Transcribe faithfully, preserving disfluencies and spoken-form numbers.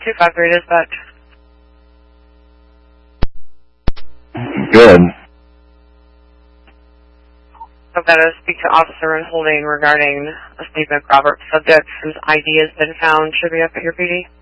two five three dispatch. Good. I've got to speak to Officer in holding regarding a Steve McRoberts subject whose I D has been found. Should be up at your P D.